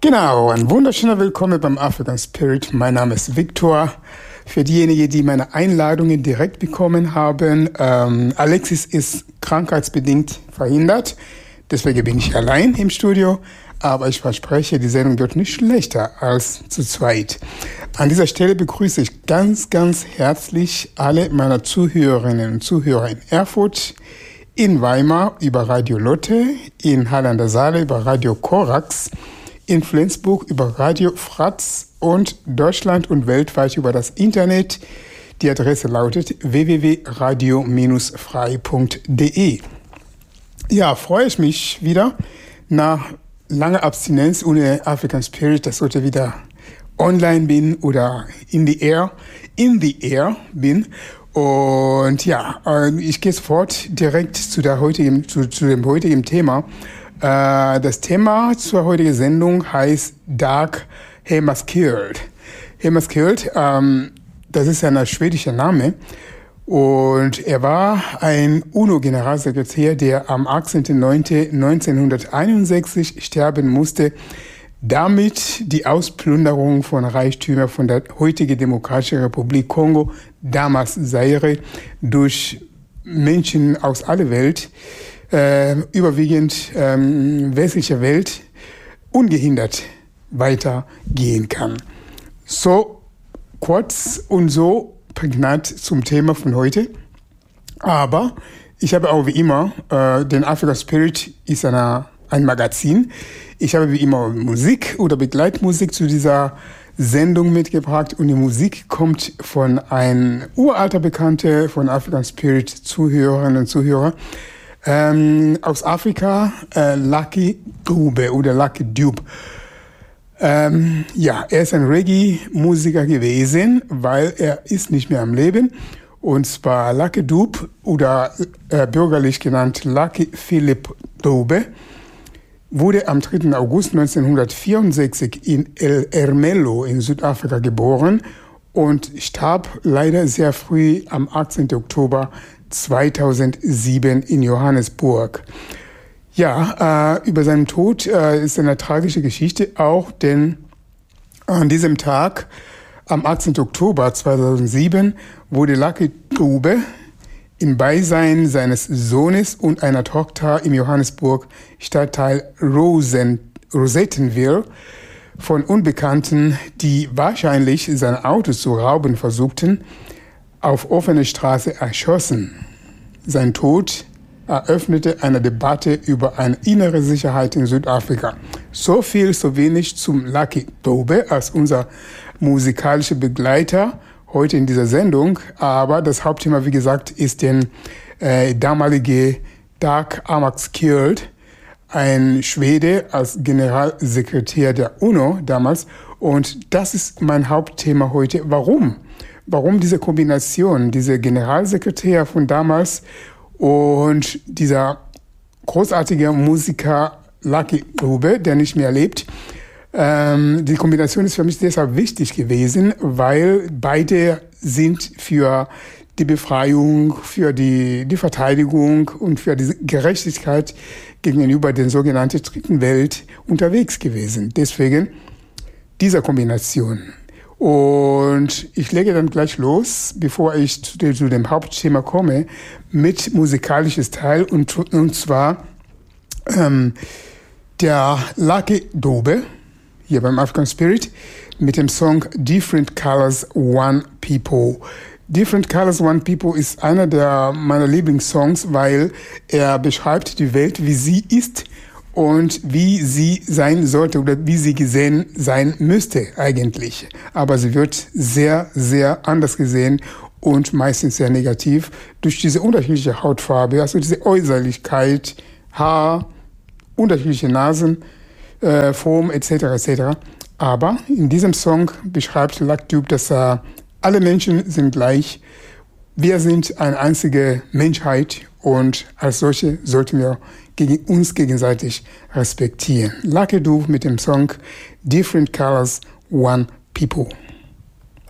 Genau, ein wunderschöner Willkommen beim African Spirit. Mein Name ist Victor. Für diejenigen, die meine Einladungen direkt bekommen haben, Alexis ist krankheitsbedingt verhindert. Deswegen bin ich allein im Studio. Aber ich verspreche, die Sendung wird nicht schlechter als zu zweit. An dieser Stelle begrüße ich ganz, ganz herzlich alle meiner Zuhörerinnen und Zuhörer in Erfurt, in Weimar über Radio Lotte, in Halle an der Saale über Radio Korax, in Flensburg über Radio Fratz und Deutschland und weltweit über das Internet. Die Adresse lautet www.radio-frei.de. Ja, freue ich mich wieder nach langer Abstinenz ohne African Spirit, dass ich heute wieder online bin oder in the air bin. Und ja, ich gehe sofort direkt zu dem heutigen Thema. Das Thema zur heutigen Sendung heißt Dag Hammarskjöld. Hammarskjöld, das ist ein schwedischer Name. Und er war ein UNO-Generalsekretär, der am 18.09.1961 sterben musste, damit die Ausplünderung von Reichtümern von der heutigen Demokratischen Republik Kongo, damals Zaire, durch Menschen aus aller Welt, überwiegend westlicher Welt, ungehindert weitergehen kann. So kurz und so prägnant zum Thema von heute. Aber ich habe auch wie immer, den African Spirit ist ein Magazin. Ich habe wie immer Musik oder Begleitmusik zu dieser Sendung mitgebracht und die Musik kommt von einem uralter Bekannter von African Spirit, Zuhörerinnen und Zuhörer, aus Afrika, Lucky Dube oder Lucky Dube. Ja, er ist ein Reggae-Musiker gewesen, weil er ist nicht mehr am Leben. Und zwar Lucky Dube oder bürgerlich genannt Lucky Philip Dube wurde am 3. August 1964 in El Ermelo in Südafrika geboren und starb leider sehr früh am 18. Oktober 2007 in Johannesburg. Ja, über seinen Tod ist eine tragische Geschichte auch, denn an diesem Tag, am 18. Oktober 2007, wurde Lucky Dube im Beisein seines Sohnes und einer Tochter im Johannesburg Stadtteil Rosettenville von Unbekannten, die wahrscheinlich sein Auto zu rauben versuchten, auf offener Straße erschossen. Sein Tod eröffnete eine Debatte über eine innere Sicherheit in Südafrika. So viel, so wenig zum Lucky Dube als unser musikalischer Begleiter heute in dieser Sendung. Aber das Hauptthema, wie gesagt, ist der damalige Dag Hammarskjöld, ein Schwede als Generalsekretär der UNO damals. Und das ist mein Hauptthema heute. Warum? Warum diese Kombination, dieser Generalsekretär von damals und dieser großartige Musiker Lucky Dube, der nicht mehr lebt. Die Kombination ist für mich deshalb wichtig gewesen, weil beide sind für die Befreiung, für die Verteidigung und für die Gerechtigkeit gegenüber der sogenannten Dritten Welt unterwegs gewesen. Deswegen diese Kombination. Und ich lege dann gleich los, bevor ich zu dem Hauptthema komme, mit musikalisches Teil und zwar der Lucky Dube hier beim African Spirit mit dem Song Different Colors, One People. Different Colors, One People ist einer meiner Lieblingssongs, weil er beschreibt die Welt, wie sie ist und wie sie sein sollte oder wie sie gesehen sein müsste eigentlich. Aber sie wird sehr, sehr anders gesehen und meistens sehr negativ durch diese unterschiedliche Hautfarbe, also diese Äußerlichkeit, Haar, unterschiedliche Nasen, Form etc. etc. Aber in diesem Song beschreibt Lucky Dube, dass alle Menschen sind gleich. Wir sind eine einzige Menschheit und als solche sollten wir uns gegenseitig respektieren. Lucky Dube mit dem Song Different Colors, One People.